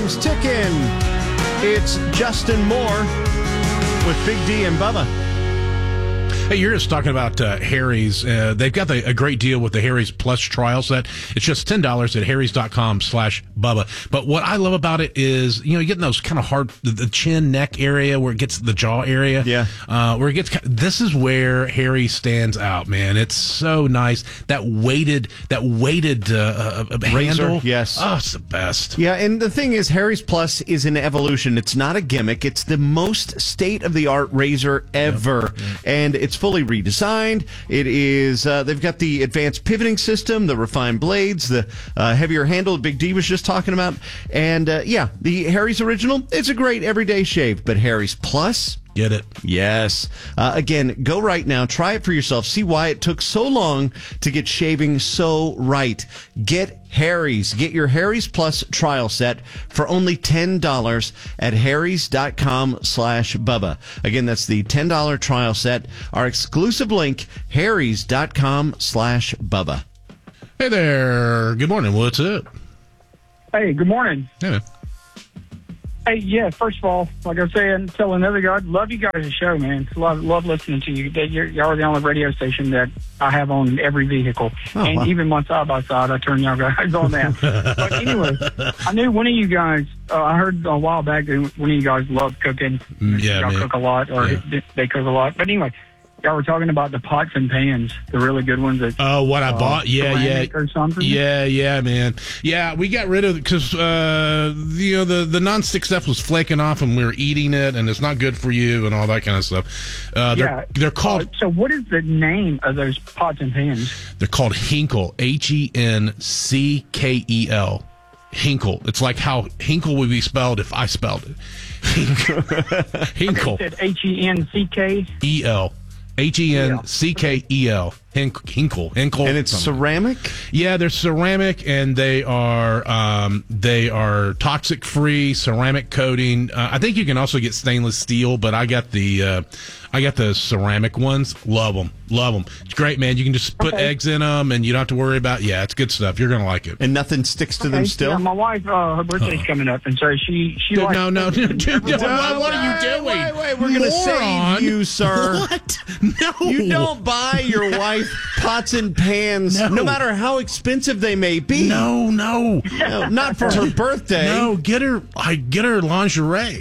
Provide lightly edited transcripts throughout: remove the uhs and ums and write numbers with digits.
time's ticking. It's Justin Moore with Big D and Bubba. Hey, you're just talking about Harry's. They've got a great deal with the Harry's Plus trial set. It's just $10 at harrys.com/Bubba. But what I love about it is, you getting those kind of hard, the chin, neck area where it gets the jaw area. Yeah. Where it gets, this is where Harry stands out, man. It's so nice. That weighted handle. Yes. Oh, it's the best. Yeah, and the thing is, Harry's Plus is an evolution. It's not a gimmick. It's the most state-of-the-art razor ever. Yep. And it's fully redesigned. It is, they've got the advanced pivoting system, the refined blades, the heavier handle Big D was just talking about. And, the Harry's Original, it's a great everyday shave. But Harry's Plus... Get it. Yes. Again, go right now. Try it for yourself. See why it took so long to get shaving so right. Get Harry's. Get your Harry's Plus trial set for only $10 at harrys.com/Bubba. Again, that's the $10 trial set. Our exclusive link, harrys.com/Bubba. Hey there. Good morning. What's up? Hey, good morning. Hey, man. Hey, yeah, first of all, like I was saying, telling another guy, love you guys' show, man. Love listening to you. Y'all are the only radio station that I have on every vehicle. Even my side-by-side, I turn y'all guys on that. But anyway, I knew one of you guys, I heard a while back that one of you guys love cooking. Yeah, y'all man. cook a lot, or they cook a lot. But anyway, y'all were talking about the pots and pans, the really good ones. That, what I bought? Yeah. Or something? Yeah, man. Yeah, we got rid of it because, the nonstick stuff was flaking off and we were eating it and it's not good for you and all that kind of stuff. They're called... so what is the name of those pots and pans? They're called Hinkle, Henckkel. Hinkle. It's like how Hinkle would be spelled if I spelled it. Hinkle. It said Henckkel. Henckkel. Hinkle. And it's ceramic? Yeah, they're ceramic, and they are toxic free ceramic coating. I think you can also get stainless steel, but I got the ceramic ones. Love them. It's great, man. You can just put eggs in them, and you don't have to worry about. Yeah, it's good stuff. You're gonna like it. And nothing sticks to them still. Yeah, my wife, her birthday's coming up, and so she No, likes. no, dude, what are you doing? Wait, we're gonna save you, sir. What? No, you don't buy your wife pots and pans, no matter how expensive they may be. No, not for her birthday. No, get her lingerie.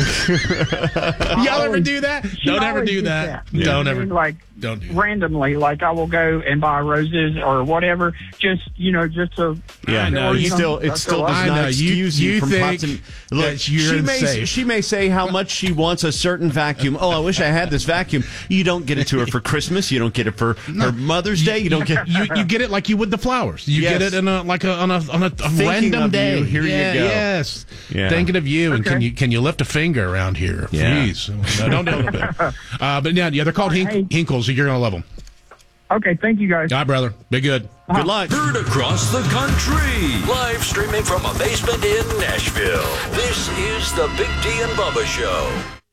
Y'all ever do that? Don't ever do that. Yeah. Don't ever. Don't do randomly, like I will go and buy roses or whatever, just so. Yeah, no, it still does not excuse you from pots and. Look, she may say how much she wants a certain vacuum. Oh, I wish I had this vacuum. You don't get it to her for Christmas. You don't get it for her Mother's Day. You don't get. You get it like you would the flowers. You get it on a random day. Here you go. Yes. Yeah. Thinking of you, and can you lift a finger around here, please? No, don't do it a bit. But yeah, they're called Hinkles. You're gonna love them. Okay, thank you guys. All right, brother. Be good. Good luck. Heard across the country. Live streaming from a basement in Nashville. This is the Big D and Bubba Show.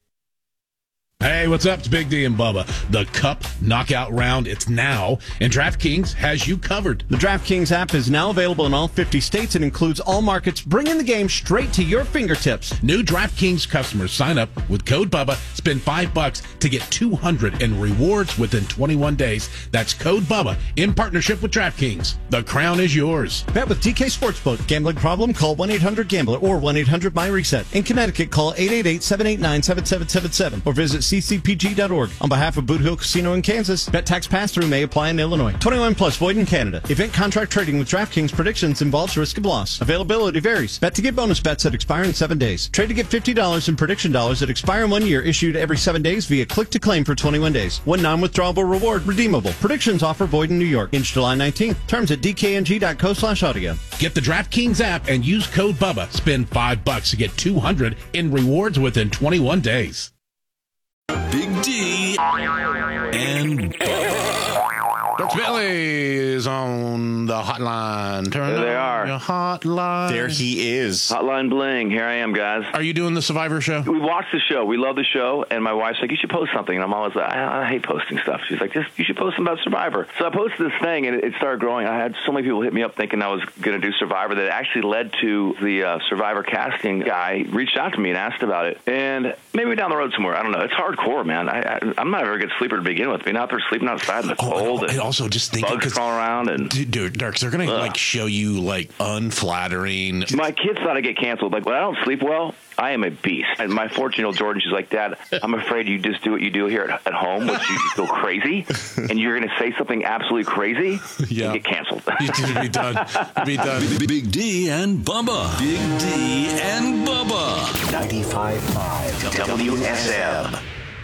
Hey, what's up? It's Big D and Bubba. The Cup Knockout Round, it's now, and DraftKings has you covered. The DraftKings app is now available in all 50 states and includes all markets, bringing the game straight to your fingertips. New DraftKings customers sign up with code Bubba, spend $5 to get $200 in rewards within 21 days. That's code Bubba in partnership with DraftKings. The crown is yours. Bet with DK Sportsbook. Gambling problem? Call 1-800-GAMBLER or 1-800-MY-RESET. In Connecticut, call 888-789-7777 or visit ccpg.org. On behalf of Boot Hill Casino in Kansas, bet tax pass-through may apply in Illinois. 21 plus, void in Canada. Event contract trading with DraftKings predictions involves risk of loss. Availability varies. Bet to get bonus bets that expire in 7 days. Trade to get $50 in prediction dollars that expire in 1 year, issued every 7 days via click to claim for 21 days. One non-withdrawable reward redeemable. Predictions offer void in New York. Ends July 19th. Terms at dkng.co/audio. Get the DraftKings app and use code Bubba. Spend $5 to get $200 in rewards within 21 days. Big D and Bubba. Billy is on the hotline. Turn There they on are. your hotline. There he is. Hotline Bling. Here I am, guys. Are you doing the Survivor show? We watched the show. We love the show. And my wife's like, you should post something. And I'm always like, I hate posting stuff. She's like, you should post something about Survivor. So I posted this thing, and it started growing. I had so many people hit me up thinking I was going to do Survivor that it actually led to the Survivor casting guy reached out to me and asked about it. And maybe down the road somewhere. I don't know. It's hardcore, man. I'm not a very good sleeper to begin with. Being out there sleeping outside in the cold. And also just thinking, bugs crawling around. And dude, Darks, they're going to show you unflattering. My kids thought I'd get canceled. Like, when I don't sleep well, I am a beast. And my 14-year-old Jordan, she's like, Dad, I'm afraid you just do what you do here at home, which you go crazy, and you're going to say something absolutely crazy and get canceled. You'd be done. Be done. Big D and Bubba. Big D and Bubba. 95.5 WSM.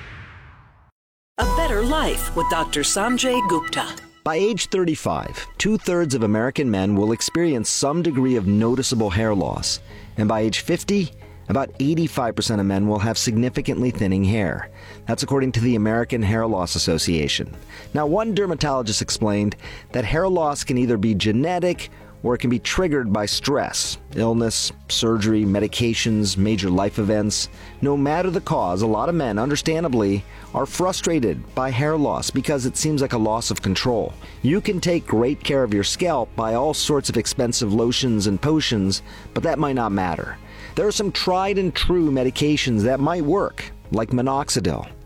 A Better Life with Dr. Sanjay Gupta. By age 35, 2/3 of American men will experience some degree of noticeable hair loss. And by age 50, about 85% of men will have significantly thinning hair. That's according to the American Hair Loss Association. Now, one dermatologist explained that hair loss can either be genetic or it can be triggered by stress, illness, surgery, medications, major life events. No matter the cause, a lot of men, understandably, are frustrated by hair loss because it seems like a loss of control. You can take great care of your scalp by all sorts of expensive lotions and potions, but that might not matter. There are some tried and true medications that might work, like minoxidil.